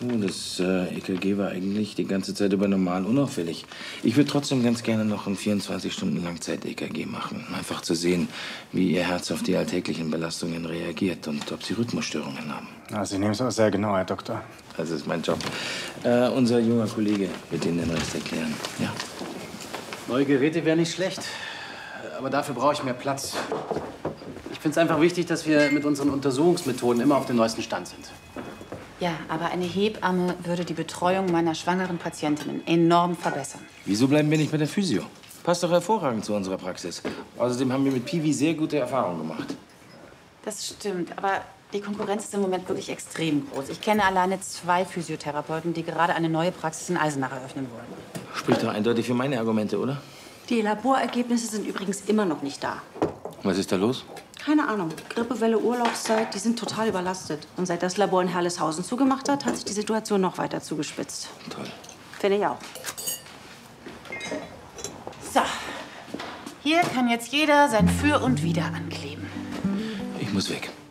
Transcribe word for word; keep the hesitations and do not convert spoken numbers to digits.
Oh, das äh, E K G war eigentlich die ganze Zeit über normal unauffällig. Ich würde trotzdem ganz gerne noch ein vierundzwanzig Stunden Langzeit-E K G machen. Einfach zu sehen, wie Ihr Herz auf die alltäglichen Belastungen reagiert und ob Sie Rhythmusstörungen haben. Ja, Sie nehmen es auch sehr genau, Herr Doktor. Das ist mein Job. Äh, unser junger Kollege wird Ihnen den Rest erklären. Ja. Neue Geräte wäre nicht schlecht, aber dafür brauche ich mehr Platz. Ich finde es einfach wichtig, dass wir mit unseren Untersuchungsmethoden immer auf dem neuesten Stand sind. Ja, aber eine Hebamme würde die Betreuung meiner schwangeren Patientinnen enorm verbessern. Wieso bleiben wir nicht bei der Physio? Passt doch hervorragend zu unserer Praxis. Außerdem haben wir mit Piwi sehr gute Erfahrungen gemacht. Das stimmt, aber die Konkurrenz ist im Moment wirklich extrem groß. Ich kenne alleine zwei Physiotherapeuten, die gerade eine neue Praxis in Eisenach eröffnen wollen. Spricht doch eindeutig für meine Argumente, oder? Die Laborergebnisse sind übrigens immer noch nicht da. Was ist da los? Keine Ahnung. Grippewelle, Urlaubszeit, die sind total überlastet. Und seit das Labor in Herleshausen zugemacht hat, hat sich die Situation noch weiter zugespitzt. Toll. Finde ich auch. So, hier kann jetzt jeder sein Für und Wider ankleben. Ich muss weg.